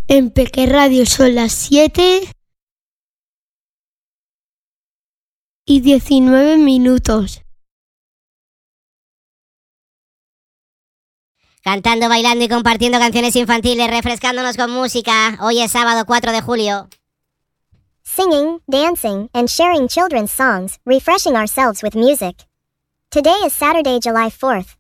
En Peque Radio son las 7:19. Cantando, bailando y compartiendo canciones infantiles, refrescándonos con música. Hoy es sábado 4 de julio. Singing, dancing, and sharing children's songs, refreshing ourselves with music. Today is Saturday, July 4th.